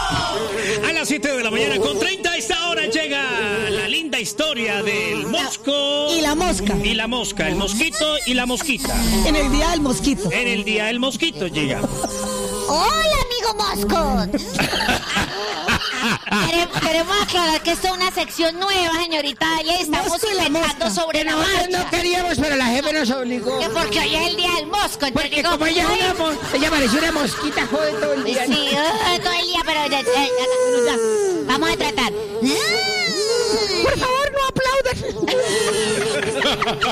A las 7 de la mañana con 30 a esta hora llega la linda historia del mosco y la mosca. Y la mosca, el mosquito y la mosquita. En el día del mosquito. En el día del mosquito llega. Hola, amigo mosco. Queremos aclarar que esto es una sección nueva, señorita. Y estamos Mosco y la inventando mosca. sobre la marcha. No queríamos, pero la jefe nos obligó. Que porque hoy es el día del mosco. Entonces Porque digo, como ella, ella pareció una mosquita, jode todo el día. sí, todo el día, pero vamos a tratar. Por favor, no aplaudan.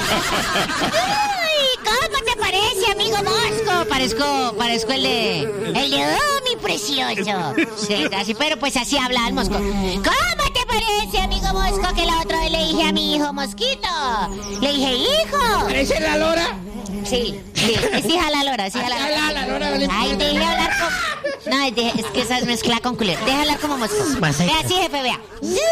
Ay, ¿cómo te parece, amigo mosco? Parezco el de mi precioso. Sí, casi, pero pues así habla el mosco. ¿Cómo te parece, amigo mosco, que la otra vez le dije a mi hijo mosquito? Le dije, hijo. ¿Parece la lora? Sí, es hija la lora, La lora. Ay, déjale hablar como... No, es que esa es mezcla con culero. Déjale hablar como mosco. Vea así, jefe, vea.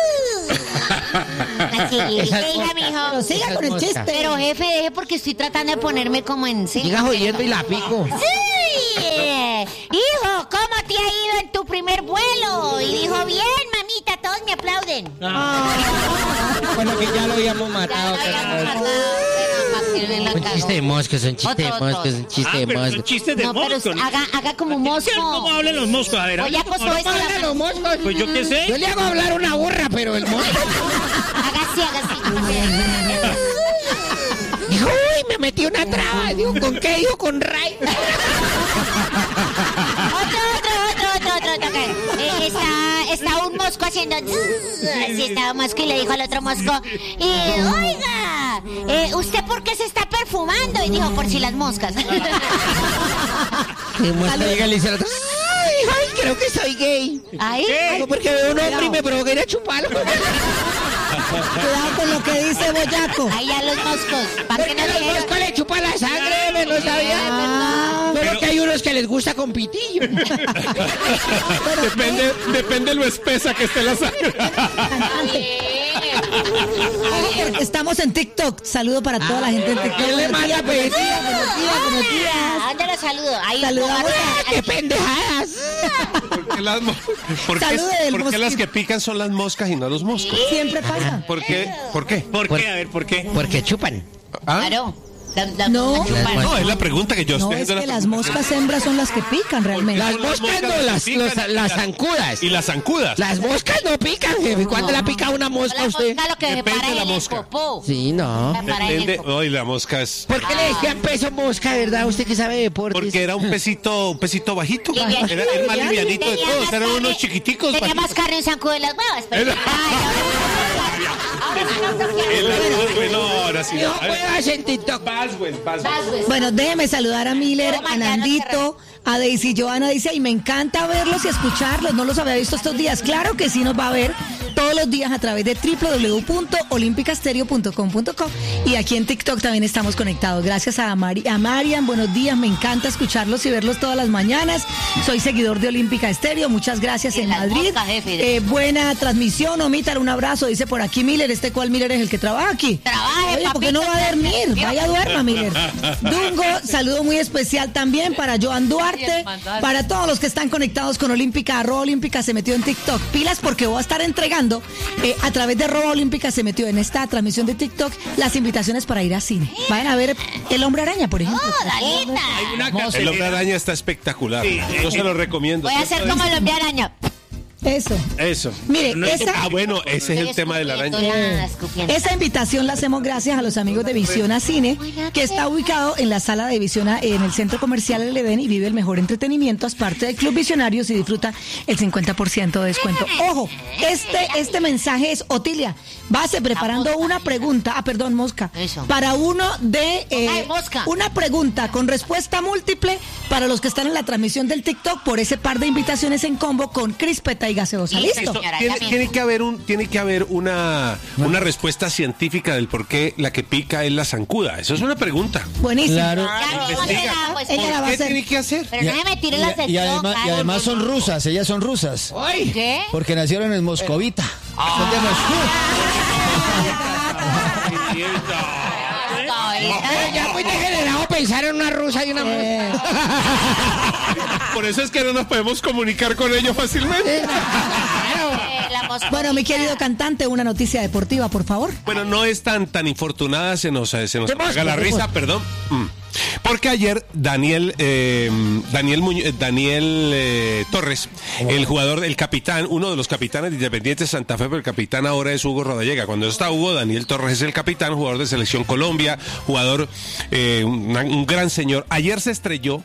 Así, le dije a mi hijo. Pero siga con el chiste. Pero jefe, deje porque estoy tratando de ponerme como en... ¿sí? Siga jodiendo y la pico. ¡Sí! Hijo, ¿cómo te ha ido en tu primer vuelo? Y dijo, bien, mamita, todos me aplauden. Bueno, que ya lo habíamos matado. Un chiste de moscos, un chiste de moscos, un chiste de pero son moscos. chistes de No, pero moscos. haga como mosco. ¿Cómo hablan los moscos? A ver, Oye, pues, ¿cómo ¿cómo hablan? Hablan los moscos. Pues yo qué sé. Yo le hago hablar una burra, pero el mosco. Haga así. Dijo, uy, me metí una traba. Digo, ¿con qué? Dijo, con Ray. Otro. Está un mosco haciendo... Así estaba un mosco y le dijo al otro mosco... oiga, ¿usted por qué se está perfumando? Y dijo, por si las moscas. Y mosca llega y le dice al otro, ay, creo que soy gay. Ay, Digo, porque veo un hombre y me provoca ir a chuparlo. Cuidado con lo que dice Boyaco. ahí ya los moscos. ¿Para qué Porque no los dijeron? moscos le chupan la sangre, me lo sabía. Pero que hay unos que les gusta con pitillo. Depende lo espesa que esté la sangre. Estamos en TikTok. Saludo para toda la gente en TikTok. ¿Quién le manda Buenos días. ¿A dónde lo saludo? Ahí. Saludamos ¡Qué pendejadas! ¿Por Salude del qué las mosquito. que pican son las moscas y no los moscos? Siempre pasa. ¿Por qué? ¿Por qué? ¿Por qué? A ver, ¿por qué? Porque chupan. ¿Ah? Claro. No. No, es la pregunta que yo No, estoy es haciendo. que las moscas hembras son las que pican realmente. Las moscas no, las zancudas. Y las zancudas. Las moscas no pican, jefe. ¿Cuándo le ha picado una mosca a La usted? mosca lo que se Depende para de la en el mosca. popó. Sí, no. Se para en el Depende. popó. Hoy la mosca es. ¿Por qué le decían peso mosca, verdad? Usted que sabe de deportes. Porque era un pesito bajito. Livianito. Era el más livianito de Tenía todos. más Eran carne- unos chiquiticos. Tenía más bajitos. carne en zancudo de las huevas. Pero... Bueno, ahora sí. No A ver, juegas en TikTok. Baswell. Bueno, déjeme saludar a Miller, Pero a mañana Nandito, a Daisy Joana. Dice, y me encanta verlos y escucharlos. No los había visto estos días. Claro que sí nos va a ver todos los días a través de www.olimpicastereo.com.co. Y aquí en TikTok también estamos conectados. Gracias a Marian. Buenos días. Me encanta escucharlos y verlos todas las mañanas. Soy seguidor de Olímpica Estéreo. Muchas gracias Y en las Madrid. moscas, jefe. Buena transmisión. Omítale un abrazo. Dice por aquí Miller. ¿Cuál Miller es el que trabaja aquí? Trabaje, Oye, ¿por qué no va a dormir? Vaya, duerma, Miller. Dungo, saludo muy especial también para Joan Duarte, para todos los que están conectados con Olímpica. @Olímpica se metió en TikTok. Pilas porque voy a estar entregando a través de @Olímpica se metió en esta transmisión de TikTok las invitaciones para ir a cine. Vayan a ver El Hombre Araña, por ejemplo. ¡Oh, Dalita! El hombre araña está espectacular. Sí, Yo se lo recomiendo. Voy a hacer como el hombre araña. Eso. Mire, Bueno, ese es el tema de la araña. Esa invitación la hacemos gracias a los amigos de Visiona Cine, que está ubicado en la sala de Visiona en el Centro Comercial El Edén y vive el mejor entretenimiento. Haz parte del Club Visionarios y disfruta el 50% de descuento. Ojo, este mensaje es Otilia. Base preparando una pregunta, mosca. Eso. Para uno de mosca. una pregunta con respuesta múltiple para los que están en la transmisión del TikTok por ese par de invitaciones en combo con crispeta y gaseosa. Listo. ¿Listo? Señora, Tiene que haber una respuesta científica del por qué la que pica es la zancuda. Eso es una pregunta. Buenísimo. Claro. Ella la va a ¿Qué hacer. tiene que hacer? Pero no me tire la sección. Y además son rusas, ellas son rusas. ¡Ay! ¿Qué? Porque nacieron en Moscovita. Son de Moscú. Ya muy degenerado pensar en una rusa y una mujer. Por eso es que no nos podemos comunicar con ellos fácilmente. Bueno, mi querido cantante, una noticia deportiva, por favor. Bueno, no es tan infortunada, se nos apaga la risa, perdón. Porque ayer Daniel Torres, el jugador, el capitán, uno de los capitanes de Independiente Santa Fe, pero el capitán ahora es Hugo Rodallega. Cuando está Hugo, Daniel Torres es el capitán, jugador de Selección Colombia, jugador, un gran señor. Ayer se estrelló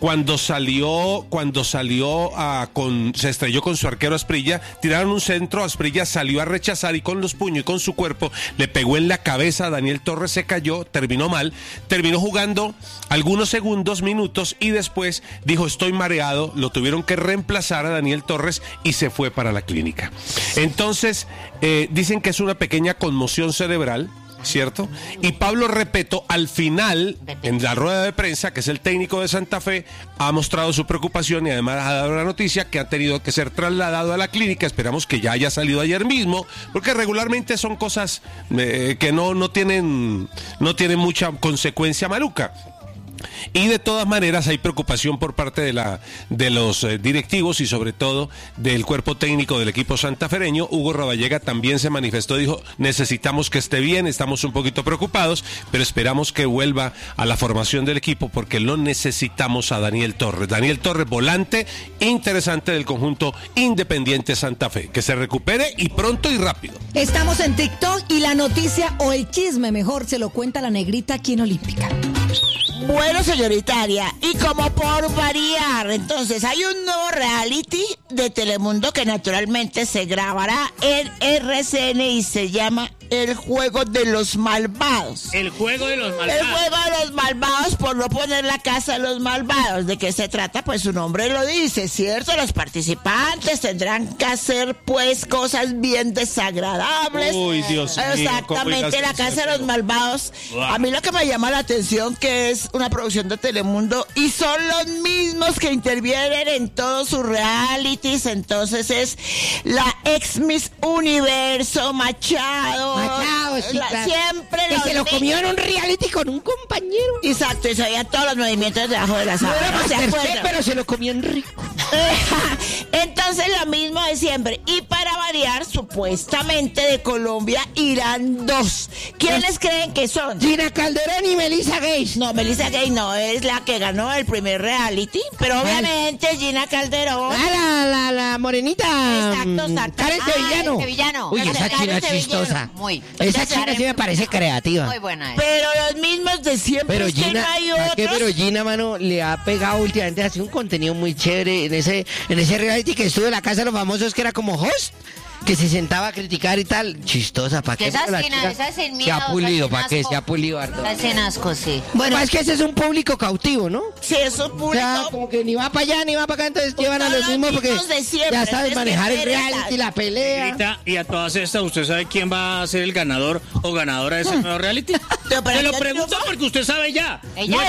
se estrelló con su arquero Asprilla, tiraron un centro, Asprilla salió a rechazar y con los puños y con su cuerpo le pegó en la cabeza a Daniel Torres, se cayó, terminó mal, terminó jugando algunos segundos, minutos y después dijo estoy mareado, lo tuvieron que reemplazar a Daniel Torres y se fue para la clínica. Entonces dicen que es una pequeña conmoción cerebral, ¿cierto? Y Pablo Repeto al final, en la rueda de prensa, que es el técnico de Santa Fe, ha mostrado su preocupación y además ha dado la noticia que ha tenido que ser trasladado a la clínica. Esperamos que ya haya salido ayer mismo, porque regularmente son cosas que no tienen mucha consecuencia maluca. Y de todas maneras hay preocupación por parte de los directivos y sobre todo del cuerpo técnico del equipo santafereño. Hugo Rodallega también se manifestó, dijo necesitamos que esté bien, estamos un poquito preocupados, pero esperamos que vuelva a la formación del equipo porque lo necesitamos a Daniel Torres. Daniel Torres, volante interesante del conjunto Independiente Santa Fe, que se recupere y pronto y rápido. Estamos en TikTok y la noticia o el chisme mejor se lo cuenta la negrita aquí en Olímpica. Bueno, señorita Aria, y como por variar, entonces hay un nuevo reality de Telemundo que naturalmente se grabará en RCN y se llama El Juego de los Malvados. El Juego de los Malvados. El Juego de los Malvados, por no poner la casa de los malvados. ¿De qué se trata? Pues su nombre lo dice, ¿cierto? Los participantes tendrán que hacer, pues, cosas bien desagradables. Uy, Dios mío. Exactamente, la casa de los malvados. A mí lo que me llama la atención que es una producción de Telemundo y son los mismos que intervienen en todos sus realities. Entonces es la ex Miss Universo, Machado, sí, claro. Siempre que se lo comió en un reality con un compañero. Exacto, y sabía todos los movimientos debajo de la sábana. No era pero se lo comió en rico. Entonces lo mismo de siempre. Y para variar, supuestamente de Colombia irán dos. ¿Quiénes creen que son? Gina Calderón y Melissa Gates. No, Melissa Gates no, es la que ganó el primer reality, pero obviamente Gina Calderón. La morenita. Exacto. Karen Sevillano. Uy, esa china chistosa. Esa china sí me parece creativa. Muy buena. Pero los mismos de siempre. Pero Gina, pero Gina, mano, le ha pegado últimamente, ha sido un contenido muy chévere en ese reality que estuvo en la casa de los famosos, que era como host, que se sentaba a criticar y tal. Chistosa, ¿para qué? Esa sin miedo. Se ha pulido, ¿para qué? Se ha pulido harto. Esa sin asco, sí. Bueno, es que ese es un público cautivo, ¿no? Sí, es un público. O sea, como que ni va para allá ni va para acá, entonces llevan a los mismos porque ya saben manejar el reality, la pelea. Y a todas estas, ¿usted sabe quién va a ser el ganador o ganadora de ese nuevo reality? Te lo pregunto porque usted sabe ya.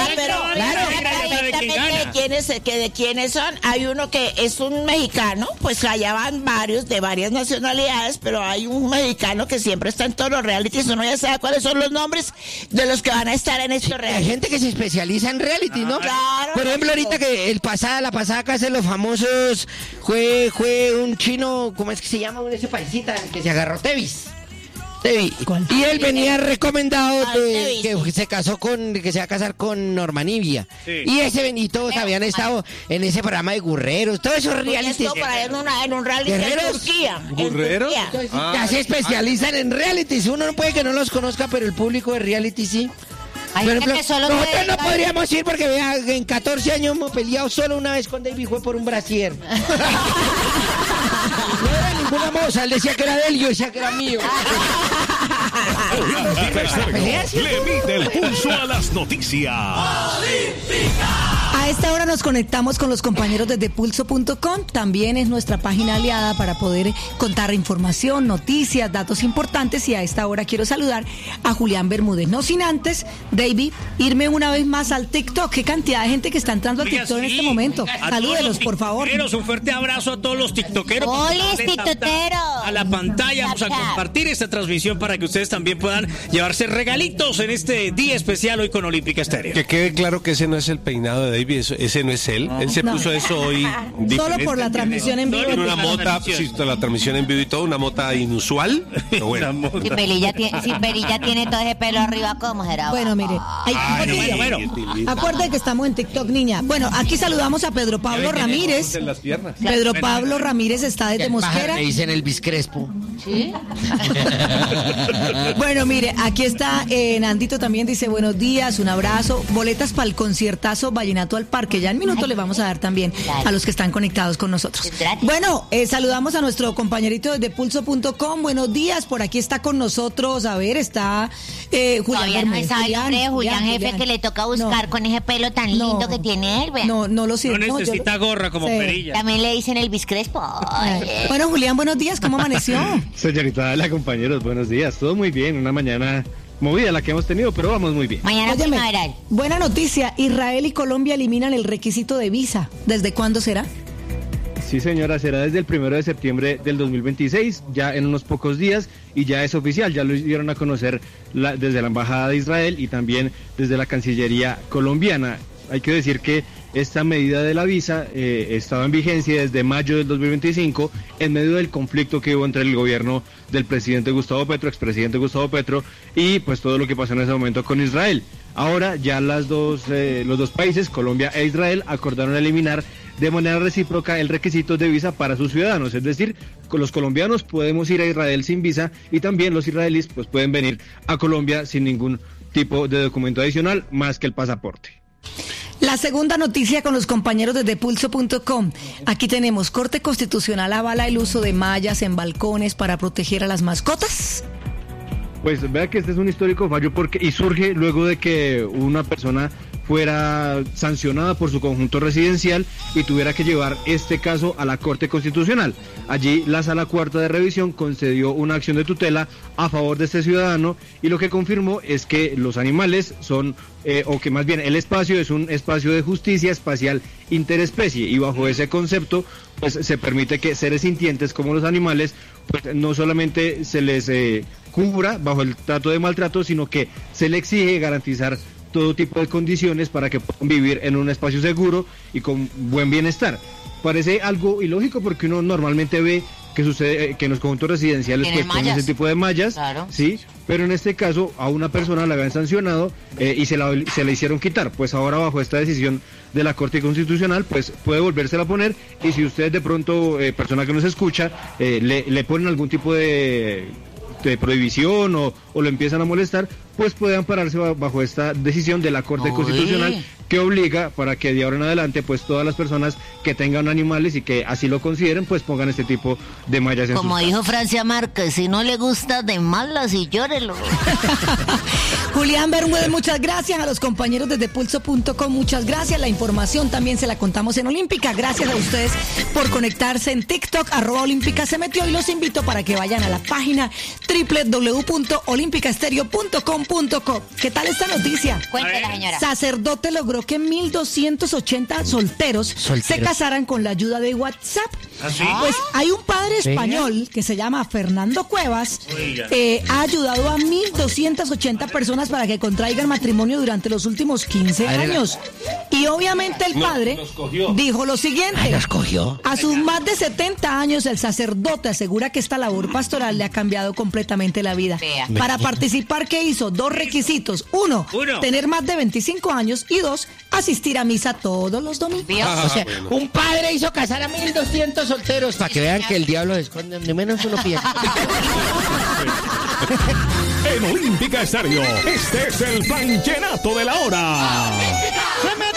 ¿De quiénes son? Hay uno que es un mexicano, pues allá van varios de varias nacionalidades, pero hay un mexicano que siempre está en todos los realities. Uno ya sabe cuáles son los nombres de los que van a estar en estos realities. Hay gente que se especializa en reality, ¿no? Claro. Por ejemplo, ahorita que la pasada casa de los famosos fue un chino, ¿cómo es que se llama? Ese paisita que se agarró Tevis. Y él venía recomendado que se va a casar con Norma Nivia. Sí. Y todos habían estado en ese programa de Gurreros, todos esos realities. En un reality de Turquía. ¿Gurreros? Ya se especializan en realities. Uno no puede que no los conozca, pero el público de reality sí. Por ejemplo, nosotros no podríamos ir porque vea, en 14 años hemos peleado solo una vez con David, fue por un brasier. No era ninguna moza, él decía que era de él, yo decía que era mío. Le mide el pulso a las noticias. A esta hora nos conectamos con los compañeros de Depulso.com. También es nuestra página aliada para poder contar información, noticias, datos importantes. Y a esta hora quiero saludar a Julián Bermúdez. No sin antes, David, irme una vez más al TikTok. Qué cantidad de gente que está entrando al TikTok en este momento. Salúdelos, por favor. Un fuerte abrazo a todos los tiktokeros. ¡Hola, tiktokeros! A la pantalla vamos a compartir esta transmisión para que ustedes también puedan llevarse regalitos en este día especial hoy con Olímpica Estéreo. Que quede claro que ese no es el peinado de David, ese no es él. Él se puso eso hoy. Solo por la transmisión en vivo. Tiene una mota, sí, la transmisión en vivo y todo, una mota inusual. Pero bueno. Si Perilla tiene todo ese pelo arriba, ¿cómo será? Bueno, mire. Acuérdate que estamos en TikTok, niña. Bueno, aquí saludamos a Pedro Pablo Ramírez. Pedro Pablo Ramírez está desde Mosquera. Me dicen el Crespo. ¿Sí? Bueno, mire, aquí está Nandito también dice buenos días, un abrazo, boletas para el conciertazo Vallenato al Parque, ya en minuto les vamos a dar también a los que están conectados con nosotros. Bueno, saludamos a nuestro compañerito de Pulso.com, buenos días, por aquí está con nosotros, a ver, está Julián. Todavía no sabe el nombre de Julián, jefe, que le toca buscar con ese pelo tan lindo que tiene él, No lo sé. No necesita gorra como Perilla. También le dicen el Crespo. Bueno, Julián, buenos días, ¿cómo amaneció? Señorita Ala, compañeros, buenos días. Todo muy bien, una mañana movida la que hemos tenido, pero vamos muy bien. Mañana primaveral. Buena noticia, Israel y Colombia eliminan el requisito de visa. ¿Desde cuándo será? Sí, señora, será desde el 1 de septiembre del 2026, ya en unos pocos días, y ya es oficial, ya lo dieron a conocer desde la Embajada de Israel y también desde la Cancillería colombiana. Hay que decir que esta medida de la visa estaba en vigencia desde mayo del 2025 en medio del conflicto que hubo entre el gobierno del presidente Gustavo Petro, expresidente Gustavo Petro, y pues todo lo que pasó en ese momento con Israel. Ahora ya los dos países, Colombia e Israel, acordaron eliminar de manera recíproca el requisito de visa para sus ciudadanos, es decir, los colombianos podemos ir a Israel sin visa y también los israelíes pues pueden venir a Colombia sin ningún tipo de documento adicional más que el pasaporte. La segunda noticia con los compañeros de Depulso.com. Aquí tenemos, Corte Constitucional avala el uso de mallas en balcones para proteger a las mascotas. Pues vea que este es un histórico fallo y surge luego de que una persona fuera sancionada por su conjunto residencial y tuviera que llevar este caso a la Corte Constitucional. Allí la Sala Cuarta de Revisión concedió una acción de tutela a favor de este ciudadano y lo que confirmó es que los animales son, o que más bien el espacio es un espacio de justicia espacial interespecie y bajo ese concepto pues se permite que seres sintientes como los animales pues no solamente se les cubra bajo el trato de maltrato, sino que se le exige garantizar todo tipo de condiciones para que puedan vivir en un espacio seguro y con buen bienestar. Parece algo ilógico porque uno normalmente ve que sucede que en los conjuntos residenciales pues ponen ese tipo de mallas, claro. Sí, pero en este caso a una persona la habían sancionado y se la hicieron quitar, pues ahora bajo esta decisión de la Corte Constitucional pues puede volvérsela a poner y si usted de pronto, persona que nos escucha, le ponen algún tipo de prohibición o lo empiezan a molestar, pues puede ampararse bajo esta decisión de la Corte Constitucional que obliga para que de ahora en adelante pues todas las personas que tengan animales y que así lo consideren pues pongan este tipo de mallas en como sus dijo Francia Márquez, si no le gusta de malas y llórelo. Julián Bermúdez, muchas gracias a los compañeros de Depulso.com, muchas gracias, la información también se la contamos en Olímpica, gracias a ustedes por conectarse en TikTok, @Olímpica se metió y los invito para que vayan a la página www.olimpicaestereo.com.co. ¿Qué tal esta noticia? Cuéntela, señora. Sacerdote logró que 1,280 solteros se casaran con la ayuda de WhatsApp. ¿Ah, sí? Pues hay un padre español que se llama Fernando Cuevas, ha ayudado a 1,280 personas para que contraigan matrimonio durante los últimos 15 años. Y obviamente el padre dijo lo siguiente. A sus más de 70 años, el sacerdote asegura que esta labor pastoral le ha cambiado completamente la vida. Para participar, ¿qué hizo? 2 requisitos. Uno, tener más de 25 años y 2, asistir a misa todos los domingos. O sea, un padre hizo casar a 1,200 solteros para que vean que el diablo se esconde de menos uno piensa. En Olímpica Estéreo, este es el Vallenato de la Hora.